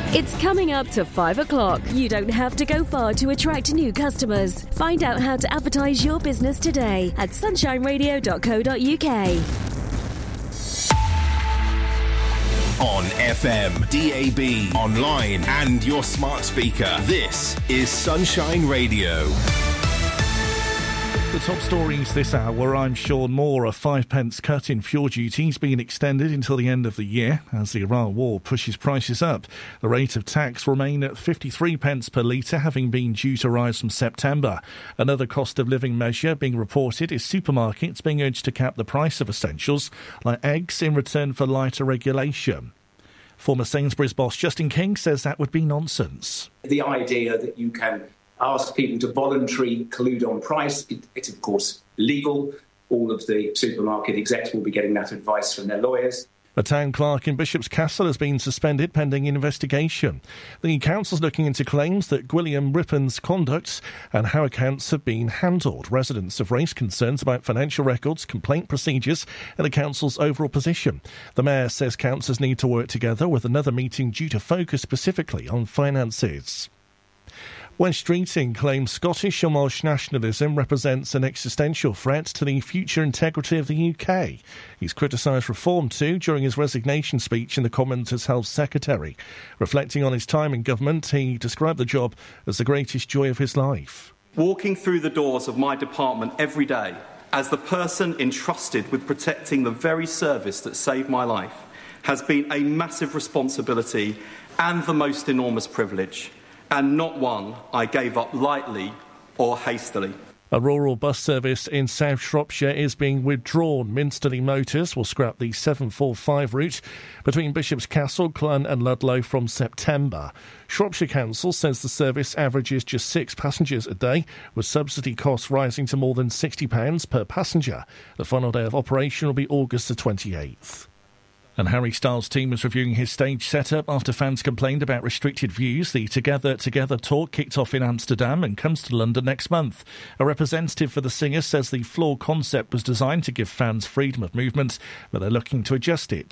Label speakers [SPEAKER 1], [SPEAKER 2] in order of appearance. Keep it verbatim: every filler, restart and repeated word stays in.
[SPEAKER 1] It's coming up to five o'clock. You don't have to go far to attract new customers. Find out how to advertise your business today at sunshine radio dot co dot uk.
[SPEAKER 2] On F M, D A B, online and your smart speaker. This is Sunshine Radio.
[SPEAKER 3] The top stories this hour, I'm Sean Moore. A five pence cut in fuel duties being extended until the end of the year as the Iran war pushes prices up. The rate of tax remain at fifty-three pence per litre, having been due to rise from September. Another cost of living measure being reported is supermarkets being urged to cap the price of essentials like eggs in return for lighter regulation. Former Sainsbury's boss Justin King says that would be nonsense.
[SPEAKER 4] The idea that you can ask people to voluntarily collude on price, it, it's of course legal. All of the supermarket execs will be getting that advice from their lawyers.
[SPEAKER 3] A town clerk in Bishop's Castle has been suspended pending investigation. The council's looking into claims that Gwilliam Rippon's conduct and how accounts have been handled. Residents have raised concerns about financial records, complaint procedures and the council's overall position. The mayor says councillors need to work together, with another meeting due to focus specifically on finances. Wes Streeting claims Scottish and Welsh nationalism represents an existential threat to the future integrity of the U K. He's criticised reform too during his resignation speech in the Commons as Health Secretary. Reflecting on his time in government, he described the job as the greatest joy of his life.
[SPEAKER 5] Walking through the doors of my department every day as the person entrusted with protecting the very service that saved my life has been a massive responsibility and the most enormous privilege, and not one I gave up lightly or hastily.
[SPEAKER 3] A rural bus service in South Shropshire is being withdrawn. Minsterley Motors will scrap the seven forty-five route between Bishop's Castle, Clun and Ludlow from September. Shropshire Council says the service averages just six passengers a day, with subsidy costs rising to more than sixty pounds per passenger. The final day of operation will be August the twenty-eighth. And Harry Styles' team is reviewing his stage setup after fans complained about restricted views. The Together Together tour kicked off in Amsterdam and comes to London next month. A representative for the singer says the floor concept was designed to give fans freedom of movement, but they're looking to adjust it